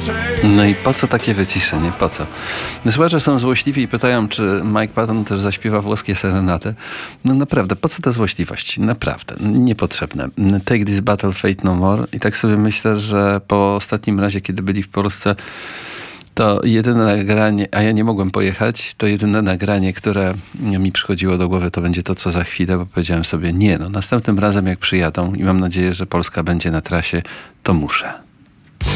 No i po co takie wyciszenie? Po co? Słuchacze są złośliwi i pytają, czy Mike Patton też zaśpiewa włoskie serenaty. No naprawdę, po co ta złośliwość? Naprawdę, niepotrzebne. Take this battle, fate no more. I tak sobie myślę, że po ostatnim razie, kiedy byli w Polsce, to jedyne nagranie, a ja nie mogłem pojechać, to jedyne nagranie, które mi przychodziło do głowy, to będzie to, co za chwilę, bo powiedziałem sobie, nie, no następnym razem jak przyjadą i mam nadzieję, że Polska będzie na trasie, to muszę.